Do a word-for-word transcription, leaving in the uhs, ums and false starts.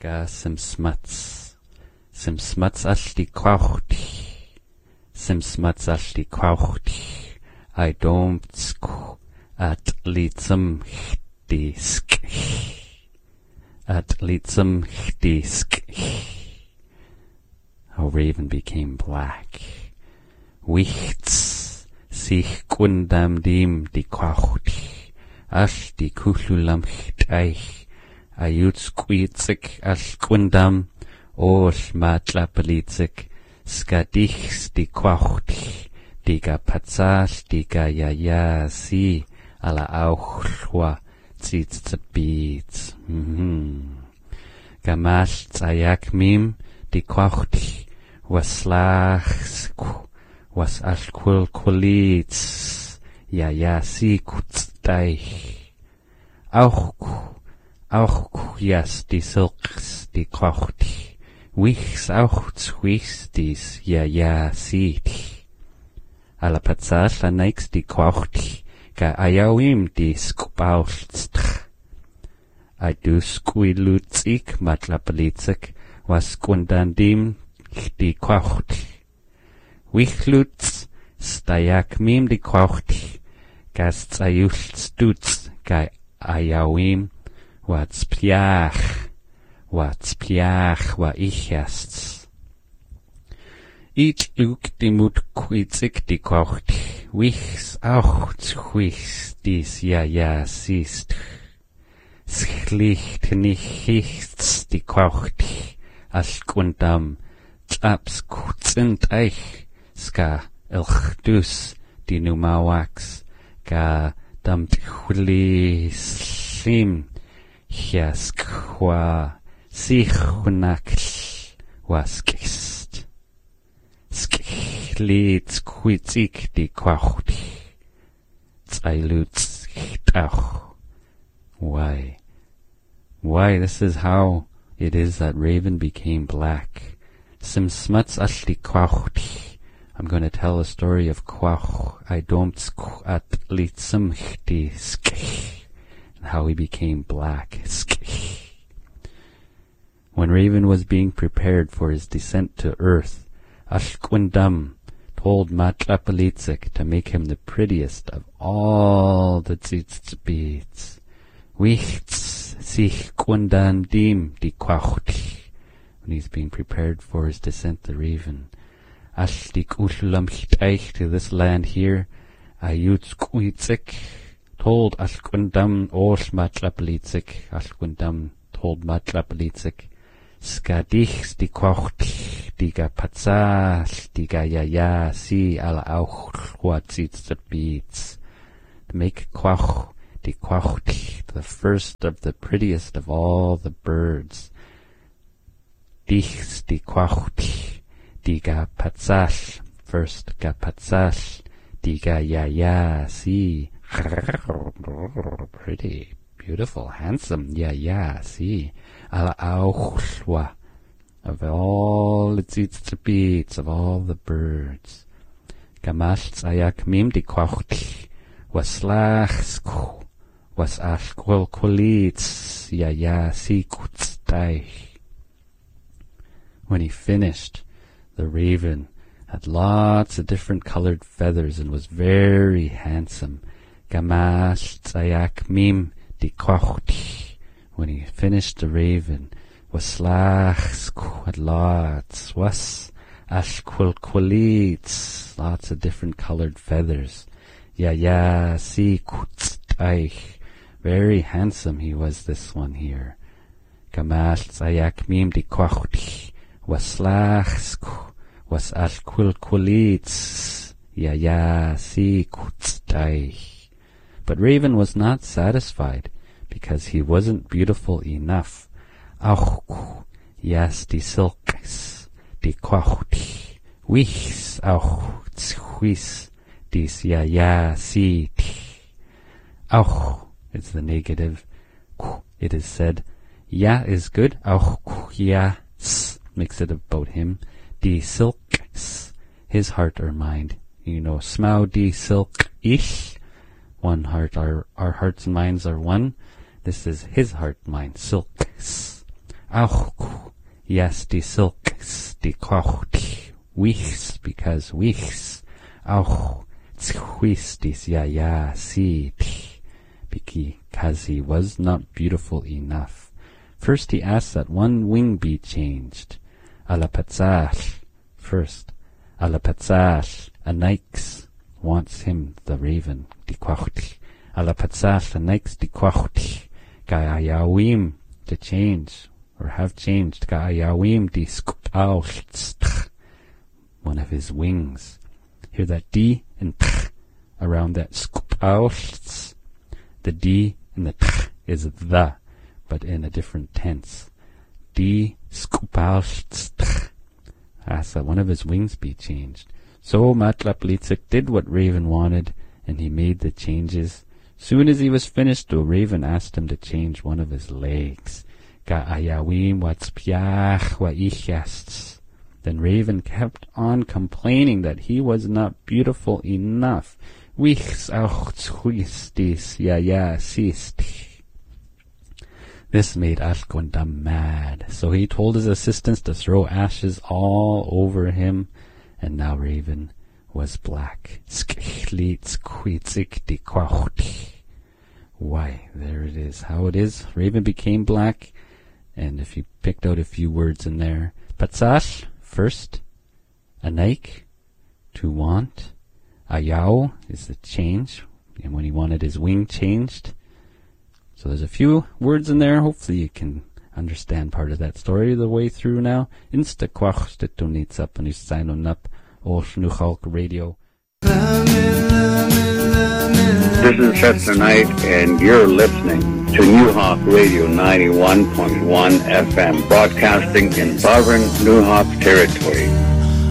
Ga sim smuts. Sim smuts ashti kwauchti. Sim smuts ashti kwauchti. I don't sku at litsum disk. At litsum disk. How Raven became black. Wichts sich kundam dim di kwauchti. Ash di kululam cht'eich. Ayut squeetzik ash kundam. Osh matlapelitzik. Skadichs di kwauchti. Diga patzal, diga yaya si. Ala auchwa tzitz tzabitz. Gamash tzayak mim di kwauchti. Waslach was ashkul kulitz. Yaya si kutztaich. Auch auch jas di silks di kwauchti. Wichs auch zwichs dis yaya si. Ala patzal aneix di kwauchti. Ga ayawim di skpaulstch. I do squilutzik matlapelitzik was kundandim di kwauchti. Wichlutz stayak mim di kwauchti. Gas tsayulstutz ga ayawim wats piach. Wats piach wa ichasts. Ich luk di mut quitzik di kwauchti. Wichs auch zwichs dis ja ja siehst. Schlicht nichts die kwauchti. As kundam tsaps kutzend eich. Ska elchdus di numawax. Ga dam tchuli slim. Hiaskwa sichunakl waskist. Skichlitz quitzik di kwauchti. Tzailutz chtach. Why? Why, this is how it is that Raven became black. Sim smuts ashli kwauchti. I'm going to tell a story of kwauch. I don't sku at litzum chti skich. And how he became black. Skich. When Raven was being prepared for his descent to earth, Ashkwindam told Matlapelitzik to make him the prettiest of all the tzitzbeats. Wichts sich kundan dim di kwauchti. When he's being prepared for his descent to Raven. Ashlik ushlam cht'eich to this land here. Ayut squitzik told Ashkwindam osh Matlapelitzik. Ashkwindam told Matlapelitzik. Skadichs di kwauchti. Diga patzal, diga yaya, si ala auch huatzitz the beats. To make kwauch, di kwauchti, the first of the prettiest of all the birds. Dichs di kwauchti, diga patzal, first ga patzal, diga yaya, si. Pretty, beautiful, handsome, yaya, si. Ala auch hua. Of all the tzitzbeats, of all the birds. Gamash tzayak mim di kwauchti. Waslach sku. Was ashkol kulitz. Ya ya si kutztaich. When he finished, the raven had lots of different colored feathers and was very handsome. Gamash tzayak mim di kwauchti. When he finished, the raven Waslach squad lots, was ashquilquilits, lots of different colored feathers. Ya ya si kutztaich, very handsome he was, this one here. Gamash tzayak mim di kwauchti, waslach sku, was ashquilquilits, ya ya si kutztaich. But Raven was not satisfied, because he wasn't beautiful enough. Auch jas di silks, di kwauchti, wichs auch zhuis, dis ya ya si ti. Auch is the negative. It is said, ya is good, auch ya s makes it about him. Di silks, his heart or mind. You know, smau di silk ish, one heart, our, our hearts and minds are one. This is his heart, mind, silks. Auch, yes, die silks, die kocht, wichs, because wichs, auch, zhuistis, ya ya, si, because he was not beautiful enough. First he asked that one wing be changed. Alapatzach, first. Alapatzach, Anix wants him, the raven, die kocht. Alapatzach, Anix, die kocht. Gayawim, to change, or have changed. Gayawim, die skupalcht, one of his wings. Hear that D and T around that skupalcht. The D and the T is the, but in a different tense. D skupalcht. Asked that one of his wings be changed. So Matlaplitzik did what Raven wanted, and he made the changes. Soon as he was finished, the Raven asked him to change one of his legs. Ga'ayawim watspiach wa'ichasts. Then Raven kept on complaining that he was not beautiful enough. Wichs auch zhuistis ya ya sisti. This made Ashgondam mad, so he told his assistants to throw ashes all over him, and now Raven was black. Why, there it is, how it is. Raven became black, and if you picked out a few words in there, Patsash, first, Anaik, to want, Ayao is the change, and when he wanted his wing changed. So there's a few words in there. Hopefully you can understand part of that story the way through now. Insta kwach stetunits up and sign up or Nuchalk Radio. This is Chester Knight, and you're listening to New Hawk Radio ninety-one point one F M, broadcasting in Sovereign New Hawk territory.